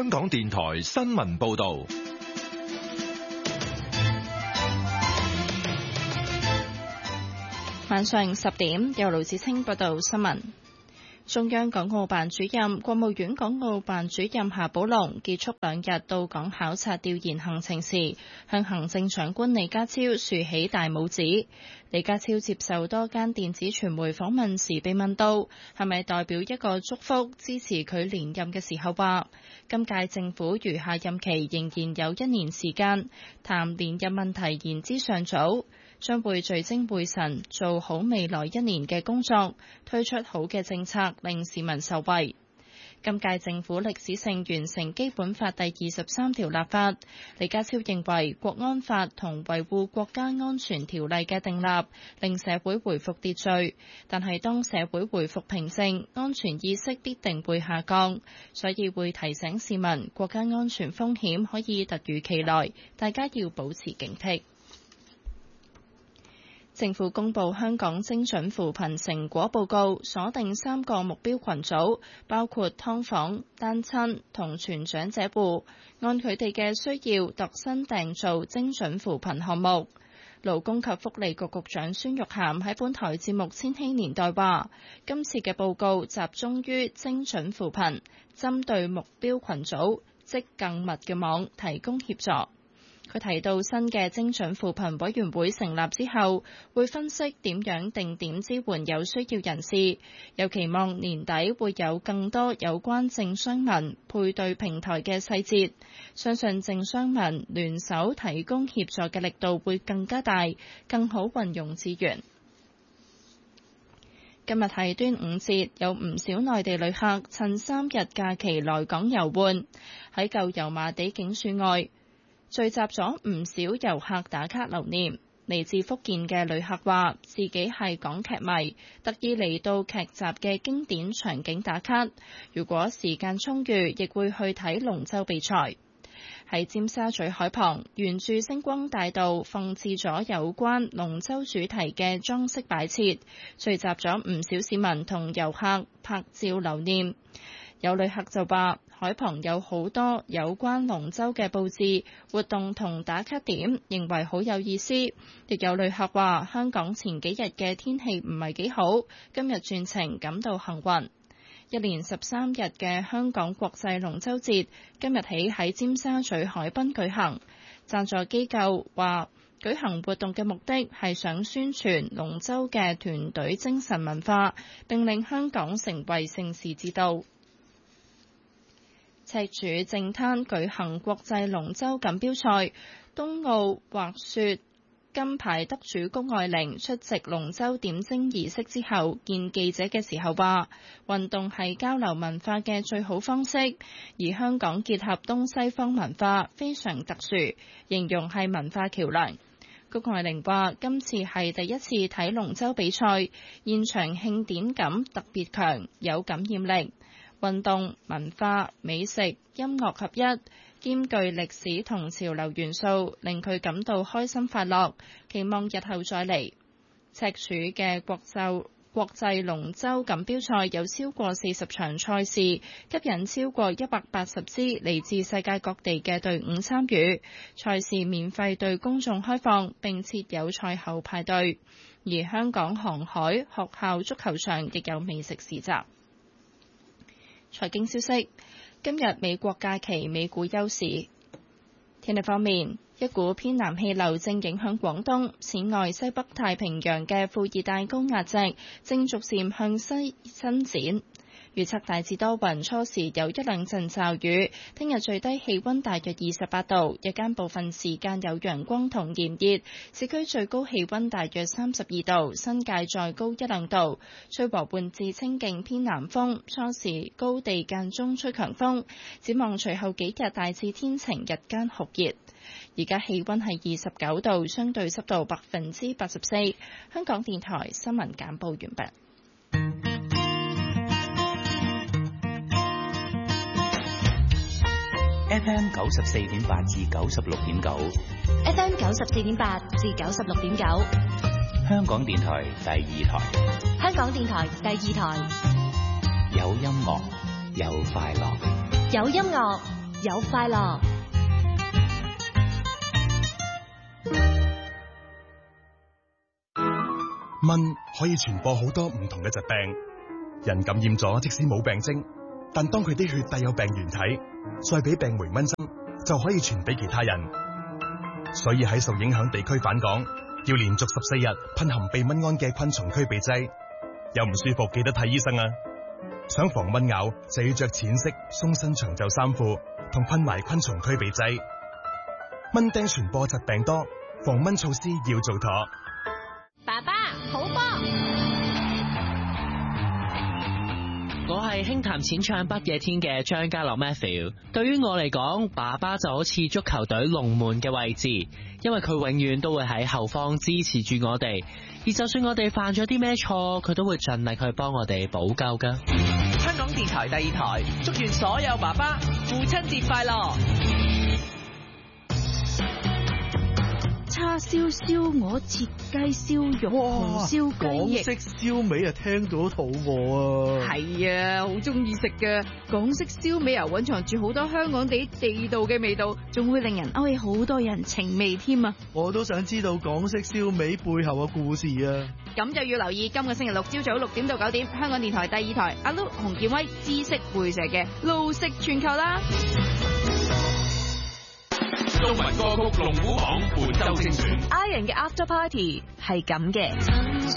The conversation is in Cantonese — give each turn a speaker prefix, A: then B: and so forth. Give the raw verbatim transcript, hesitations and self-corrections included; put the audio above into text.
A: 香港電台新聞報道。
B: 晚上十點，由盧子清報道新聞。中央港澳辦主任、國務院港澳辦主任夏寶龍結束兩日到港考察調研行程時，向行政長官李家超豎起大拇指。李家超接受多間電子傳媒訪問時被問到係咪代表一個祝福支持佢連任嘅時候，話今屆政府餘下任期仍然有一年時間，談連任問題言之尚早，將會聚精會神做好未來一年嘅工作，推出好嘅政策令市民受惠。今屆政府歷史性完成基本法第二十三條立法，李家超認為國安法同維護國家安全條例嘅訂立令社會回復秩序，但係當社會回復平靜，安全意識必定會下降，所以會提醒市民國家安全風險可以突如其來，大家要保持警惕。政府公布香港精準扶貧成果報告，鎖定三個目標群組，包括劏房、單親同全長者戶，按佢哋嘅需要度身訂造精準扶貧項目。勞工及福利局局長孫玉菡喺本台節目《千禧年代》話，今次嘅報告集中於精準扶貧，針對目標群組織更密嘅網提供協助。佢提到新嘅精準扶貧委員會成立之後，會分析點樣定點支援有需要人士，又期望年底會有更多有關政商民配對平台嘅細節，相信政商民聯手提供協助嘅力度會更加大，更好運用資源。今日係端午節，有唔少內地旅客趁三日假期來港遊玩，喺舊油麻地警署外聚集咗唔少遊客打卡留念。嚟自福建嘅旅客話自己係港劇迷，特意嚟到劇集嘅經典場景打卡。如果時間充裕，亦會去睇龍舟比賽。喺尖沙咀海旁，沿住星光大道放置咗有關龍舟主題嘅裝飾擺設，聚集咗唔少市民同遊客拍照留念。有旅客就話海旁有好多有關龍舟嘅佈置活動同打卡點，認為好有意思。亦有旅客話香港前幾日嘅天氣唔係幾好，今日轉晴感到幸運。一連十三日嘅香港國際龍舟節今日起喺尖沙咀海濱舉行。贊助機構話舉行活動嘅目的係想宣傳龍舟嘅團隊精神文化，並令香港成為盛事之都。赤柱正灘舉行國際龍舟錦標賽，東奧滑雪金牌得主谷愛凌出席龍舟點睛儀式之後，見記者嘅時候話：運動係交流文化嘅最好方式，而香港結合東西方文化非常特殊，形容係文化橋樑。谷愛凌話：今次係第一次睇龍舟比賽，現場慶典感特別強，有感染力。運動、文化、美食、音樂合一，兼具歷史同潮流元素，令佢感到開心快樂，期望日後再嚟。赤柱嘅國際國際龍舟錦標賽有超過四十場賽事，吸引超過一百八十支嚟自世界各地嘅隊伍參與。賽事免費對公眾開放，並設有賽後派對。而香港航海學校足球場亦有美食市集。財經消息，今日美國假期，美股休市。天氣方面，一股偏南氣流正影響廣東，此外西北太平洋嘅副熱帶高壓脊正逐漸向西伸展。預測大致多雲，初時有一兩陣驟雨。聽日最低氣溫大約二十八度，日間部分時間有陽光同炎熱，市區最高氣溫大約三十二度，新界再高一兩度。吹和緩至清勁偏南風，初時高地間中吹強風。展望隨後幾日大致天晴，日間酷熱。而家氣溫係二十九度，相對濕度百分之八十四。香港電台新聞簡報完畢。
C: F M 九十四點八至九十六點九
D: ，F M 九十四點八至九十六點九，
C: 香港電台第二台，
D: 香港電台第二台，
C: 有音樂，有快樂，
D: 有音樂， 有快樂。
E: 蚊可以傳播好多唔同嘅疾病，人感染咗即使冇病徵，但當佢啲血帶有病原體，再俾病媒蚊針，就可以傳俾其他人。所以喺受影響地區返港，要連續十四日噴含避蚊胺嘅昆蟲驅避劑。有唔舒服記得睇醫生啊！想防蚊咬就要着淺色鬆身長袖衫褲，同噴埋昆蟲驅避劑。蚊叮傳播疾病多，防蚊措施要做妥。
D: 爸爸，好波！
F: 我係輕談淺唱不夜天嘅張家樂 Matthew。對於我嚟講，爸爸就好似足球隊龍門嘅位置，因為佢永遠都會喺後方支持住我哋，而就算我哋犯咗啲咩錯，佢都會盡力去幫我哋補救噶。
G: 香港電台第二台，祝願所有爸爸父親節快樂！
H: 叉燒、燒鵝、切雞、燒肉、紅燒雞翼，
I: 港式燒味啊，聽到肚餓啊！
H: 係啊，好中意食嘅港式燒味啊，蘊藏住好多香港地地道嘅味道，仲會令人勾起好多人情味添啊！
I: 我都想知道港式燒味背後嘅故事啊！
H: 咁就要留意今個星期六朝早六點到九點，香港電台第二台阿 Lu 洪建威知識會社嘅路食全球啦。
A: 中文歌曲龍虎榜本周精選
J: ，Iron 嘅 After Party 係咁嘅。